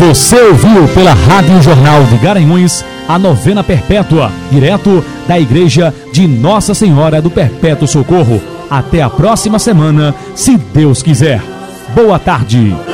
Você ouviu pela Rádio Jornal de Garanhuns a novena perpétua, direto da Igreja de Nossa Senhora do Perpétuo Socorro. Até a próxima semana, se Deus quiser. Boa tarde.